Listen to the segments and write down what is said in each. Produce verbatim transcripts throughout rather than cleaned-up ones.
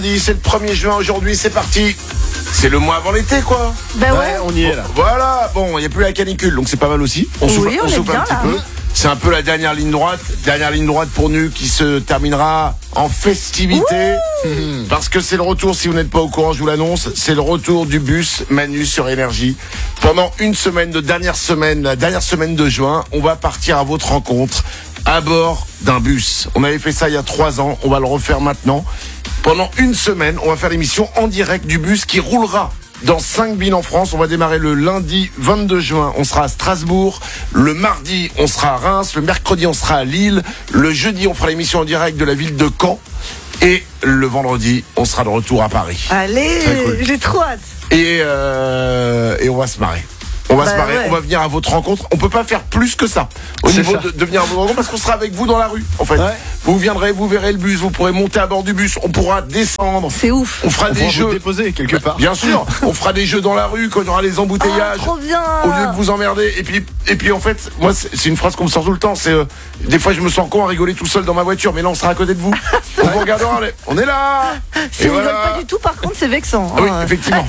C'est le premier juin aujourd'hui, c'est parti. C'est le mois avant l'été, quoi. Bah ouais, ouais on y est là. Voilà, bon, il n'y a plus la canicule, donc c'est pas mal aussi. On oui, souffle, on on est souffle bien, un petit là. peu. C'est un peu la dernière ligne droite. Dernière ligne droite pour nous qui se terminera en festivité. Mmh. Parce que c'est le retour, si vous n'êtes pas au courant, je vous l'annonce, c'est le retour du bus Manu sur Énergie. Pendant une semaine de dernière semaine, la dernière semaine de juin, on va partir à votre rencontre à bord d'un bus. On avait fait ça il y a trois ans, on va le refaire maintenant. Pendant une semaine, on va faire l'émission en direct du bus qui roulera dans cinq villes en France. On va démarrer le lundi vingt-deux juin, on sera à Strasbourg. Le mardi, on sera à Reims. Le mercredi, on sera à Lille. Le jeudi, on fera l'émission en direct de la ville de Caen. Et le vendredi, on sera de retour à Paris. Allez, cool. J'ai trop hâte. Et, euh, et on va se marrer. On va bah se marrer, ouais. on va venir à votre rencontre. On peut pas faire plus que ça au C'est niveau ça. de, de venir à votre rencontre parce qu'on sera avec vous dans la rue. En fait, ouais. Vous viendrez, vous verrez le bus, vous pourrez monter à bord du bus, on pourra descendre. C'est ouf. On fera On des pourra jeux. vous déposer quelque part. Bien sûr, on fera des jeux dans la rue quand il y aura les embouteillages. Oh, trop bien. Au lieu de vous emmerder. Et puis, et puis en fait, moi, c'est c'est une phrase qu'on me sort tout le temps. C'est euh, des fois, je me sens con à rigoler tout seul dans ma voiture, mais là, on sera à côté de vous. On vous regardera, allez, on est là. Si Et on rigole voilà. pas du tout, par contre, c'est vexant. Ah oui, hein. effectivement.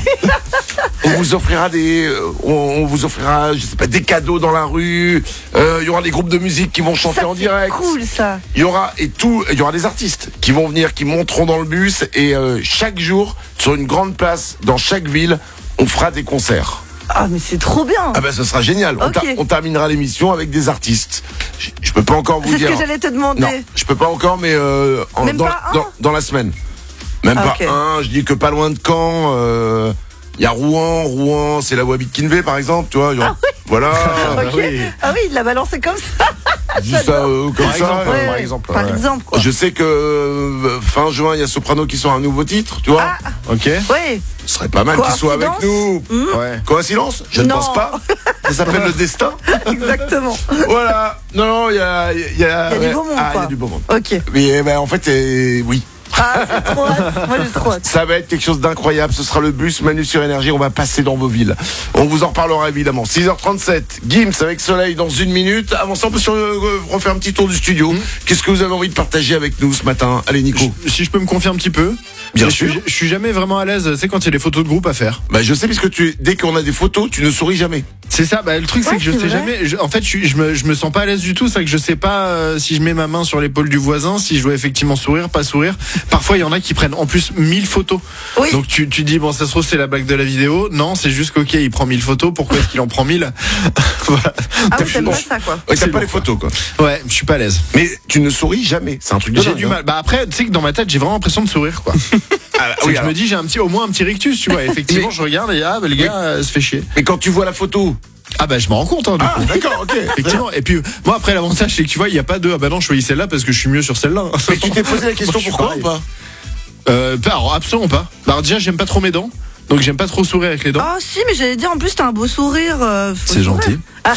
On vous offrira des, euh, on, on vous offrira, je sais pas, des cadeaux dans la rue. Euh, Il y aura des groupes de musique qui vont chanter Ça, en c'est direct. cool, ça. Il y aura et tout, il y aura des artistes qui vont venir, qui monteront dans le bus et euh, chaque jour sur une grande place dans chaque ville, on fera des concerts. Ah, mais c'est trop bien. Ah ben ce sera génial. On, Ok. ter- on terminera l'émission avec des artistes. Je, je peux pas encore vous C'est ce dire. que j'allais te demander. Non, je peux pas encore, mais euh, en- Même dans, pas un dans, dans la semaine. Même Ah, pas ok. un. Je dis que pas loin de Caen. euh, Il y a Rouen, Rouen, c'est là où habite Kinvey par exemple, tu vois. Genre, Ah oui. Voilà. Ok. oui. Ah oui, il l'a balancé comme ça. Juste ça, euh, comme Par ça. exemple, euh, Ouais, par ouais. exemple, Par ouais. exemple, quoi. Je sais que euh, fin juin, il y a Soprano qui sort un nouveau titre, tu vois. Ah, Ok. ouais. Ce serait pas mal qu'il soit avec nous. Coïncidence Ouais. Coïncidence? Je ne Non. pense pas. Ça s'appelle le destin. Exactement. Voilà. Non, non, il y a, il y a, Il y a ouais. du beau monde, Ah, il y quoi. a du beau monde. Ok. Mais eh ben, en fait, eh, oui. Ah, c'est trop hâte. Moi, j'ai trop hâte. Ça va être quelque chose d'incroyable. Ce sera le bus Manu sur Énergie. On va passer dans vos villes. On vous en reparlera évidemment. six heures trente-sept. Gims avec Soleil dans une minute. Avant ça, on peut sur, euh, refaire un petit tour du studio. Mmh. Qu'est-ce que vous avez envie de partager avec nous ce matin? Allez, Nico. Je- Si je peux me confier un petit peu. Bien je suis, sûr. je suis jamais vraiment à l'aise, tu sais, quand il y a des photos de groupe à faire. Bah, je sais, puisque tu, dès qu'on a des photos, tu ne souris jamais. C'est ça, bah, le truc Ouais, c'est que je c'est sais vrai. jamais. je- en fait, je, suis- je, me, je me sens pas à l'aise du tout. C'est que je sais pas euh, si je mets ma main sur l'épaule du voisin, si je dois effectivement sourire, pas sourire. Parfois, il y en a qui prennent en plus mille photos. Oui. Donc tu, tu dis, bon, ça se trouve, c'est la blague de la vidéo. Non, c'est juste qu'ok, il prend mille photos. Pourquoi est-ce qu'il en prend mille? Voilà. Ah oui, Donc, t'aimes bon, pas ça, quoi. Ouais, t'as C'est pas bon, les photos, quoi. Ouais, je suis pas à l'aise. Mais tu ne souris jamais. C'est un truc de J'ai dingue, du hein. mal. Bah après, tu sais que dans ma tête, j'ai vraiment l'impression de sourire, quoi. Ah, C'est oui, que je alors. me dis, j'ai un petit, au moins un petit rictus, tu vois. Effectivement, Mais- je regarde et ah, bah, le gars euh, se fait chier. Mais quand tu vois la photo. Ah bah je m'en rends compte, hein, du Ah, coup. d'accord, ok. Effectivement. Et puis moi après l'avantage c'est que tu vois il y a pas de ah bah non je choisis celle-là parce que je suis mieux sur celle-là. Mais tu t'es posé la question Moi, je suis pourquoi ou pareil. pas? Euh, pas, alors, absolument pas. Bah, alors, déjà j'aime pas trop mes dents, donc j'aime pas trop sourire avec les dents. Ah si, mais j'allais dire, en plus, t'as un beau sourire. euh, faut C'est le sourire. gentil.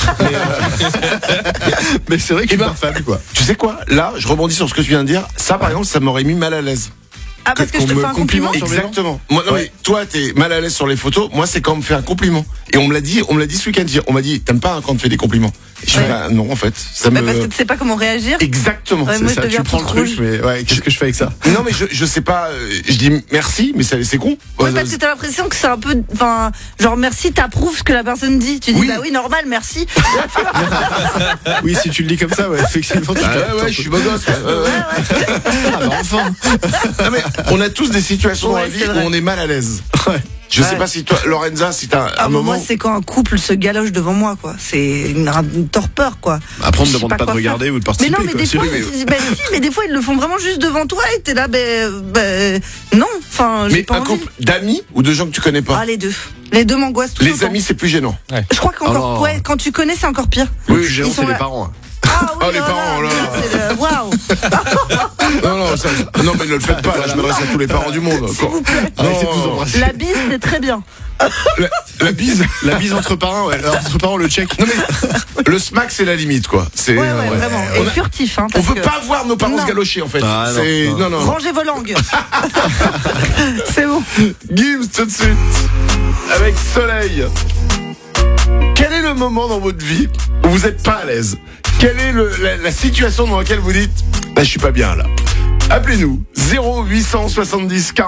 Mais c'est vrai que je suis ben, pas fan quoi. Tu sais quoi? Là, je rebondis sur ce que tu viens de dire. Ça, par exemple, ça m'aurait mis mal à l'aise. Ah, parce que, qu'on je te me fais un compliment. complimente. Sur les dents. Exactement. Moi, non, Ouais. mais toi, t'es mal à l'aise sur les photos. Moi, c'est quand on me fait un compliment. Et on me l'a dit, on me l'a dit ce week-end. On m'a dit, t'aimes pas hein, quand on te fait des compliments? Et je Ouais. fais, bah, non, en fait, ça Bah, me. parce que tu sais pas comment réagir. Exactement. Ouais, c'est moi, C'est je ça, deviens tu prends le toute truc, rouge. mais ouais, qu'est-ce que je fais avec ça? Non, mais je, je sais pas. euh, Je dis merci, mais ça, c'est con. Oui, Euh, parce que t'as l'impression que c'est un peu, enfin, genre merci, t'approuves ce que la personne dit. Tu dis Oui. bah oui, normal, merci. Oui, si tu le dis comme ça, ouais, effectivement. tu Ah captes ouais, un ouais, je peu. suis beau gosse. ouais, ouais, ouais. Ah bah enfin. Non, mais on a tous des situations dans Ouais, la vie c'est où vrai. on est mal à l'aise. Ouais. Je sais Ouais. pas si toi, Lorenza, si t'as un Ah, bah, moment. moi, c'est quand un couple se galoche devant moi, quoi. C'est une, une torpeur, quoi. Après on Je ne sais demande pas pas de quoi regarder ou de Mais participer. non, mais quoi. des C'est fois, lui, mais- ils, bah, si, mais des fois, ils le font vraiment juste devant toi et t'es là, ben, ben, non. Enfin, j'ai Mais pas un envie. couple d'amis ou de gens que tu connais pas? Ah, les deux. Les deux m'angoissent tout Les autant. amis, c'est plus gênant. Je crois qu'encore, Alors- ouais, quand tu connais, c'est encore pire. Le Oui, plus gênant, ils sont c'est les là. parents. hein. Ah oui, Oh, les parents, là. c'est le- Waouh. Non, non, ça, non, mais ne le faites pas. Là, je m'adresse à tous les parents du monde. S'il vous plaît. Arrêtez de vous Non, embrasser. La bise, c'est très bien. la, la bise. La bise entre parents, ouais. Alors, entre parents, le check. Non mais le smack, c'est la limite, quoi. C'est. Ouais, ouais, euh, vraiment. On, Et a- furtif, hein. on parce veut que- pas voir nos parents Non. se galocher, en fait. Ah, non, c'est non. non, non. Rangez vos langues. C'est bon. Gims tout de suite avec Soleil. Quel est le moment dans votre vie où vous êtes pas à l'aise? Quelle est le, la, la situation dans laquelle vous dites, bah, je suis pas bien là? Appelez-nous zéro huit cent soixante-dix quarante